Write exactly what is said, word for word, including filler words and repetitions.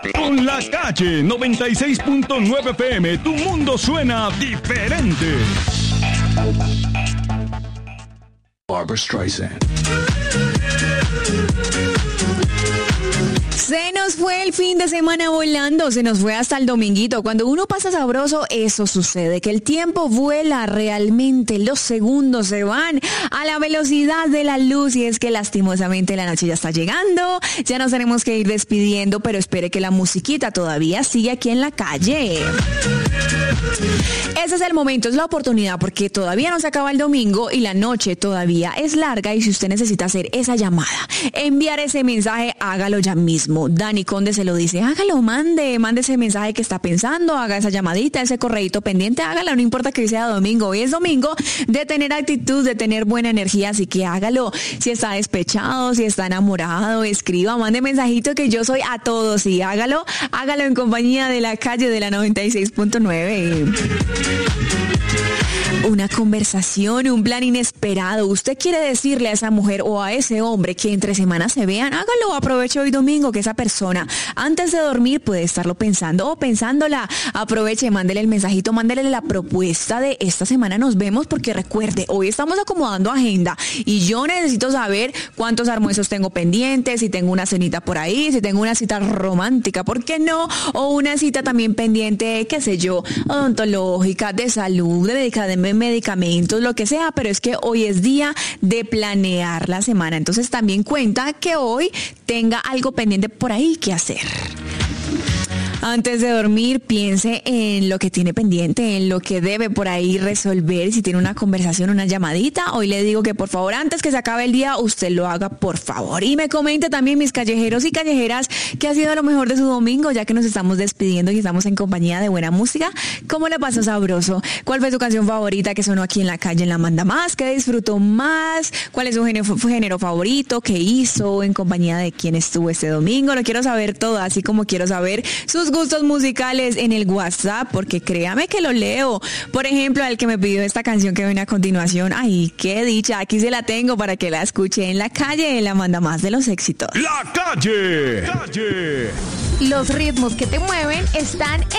Con La Calle noventa y seis punto nueve F M, tu mundo suena diferente. Barbra Streisand. Se nos fue el fin de semana volando, se nos fue hasta el dominguito. Cuando uno pasa sabroso, eso sucede, que el tiempo vuela realmente, los segundos se van a la velocidad de la luz y es que lastimosamente la noche ya está llegando, ya nos tenemos que ir despidiendo, pero espere que la musiquita todavía sigue aquí en La Calle. Ese es el momento, es la oportunidad, porque todavía no se acaba el domingo y la noche todavía es larga y si usted necesita hacer esa llamada, enviar ese mensaje, hágalo ya mismo. Dani Conde se lo dice, hágalo, mande, mande ese mensaje que está pensando, haga esa llamadita, ese correíto pendiente, hágalo, no importa que sea domingo, hoy es domingo de tener actitud, de tener buena energía, así que hágalo. Si está despechado, si está enamorado, escriba, mande mensajito que yo soy a todos y hágalo, hágalo en compañía de La Calle de la noventa y seis punto nueve. Una conversación, un plan inesperado. Usted quiere decirle a esa mujer o a ese hombre que entre semanas se vean, hágalo, aproveche hoy domingo que esa persona antes de dormir puede estarlo pensando o pensándola. Aproveche, mándele el mensajito, mándele la propuesta de esta semana nos vemos, porque recuerde, hoy estamos acomodando agenda y yo necesito saber cuántos almuerzos tengo pendientes, si tengo una cenita por ahí, si tengo una cita romántica, ¿por qué no? O una cita también pendiente, qué sé yo, odontológica, de salud, de medicamentos, medicamentos, lo que sea, pero es que hoy es día de planear la semana, entonces también cuenta que hoy tenga algo pendiente por ahí que hacer. Antes de dormir, piense en lo que tiene pendiente, en lo que debe por ahí resolver. Si tiene una conversación, una llamadita, hoy le digo que por favor, antes que se acabe el día, usted lo haga, por favor. Y me comente también, mis callejeros y callejeras, qué ha sido lo mejor de su domingo, ya que nos estamos despidiendo y estamos en compañía de buena música. ¿Cómo le pasó sabroso? ¿Cuál fue su canción favorita que sonó aquí en La Calle en La Manda Más? ¿Qué disfrutó más? ¿Cuál es su género, su género favorito? ¿Qué hizo? ¿En compañía de quién estuvo este domingo? Lo quiero saber todo, así como quiero saber sus gustos musicales en el WhatsApp, porque créame que lo leo. Por ejemplo, al que me pidió esta canción que viene a continuación, ay, qué dicha, aquí se la tengo para que la escuche en La Calle, La Manda Más de los éxitos. La Calle. Calle. Los ritmos que te mueven están en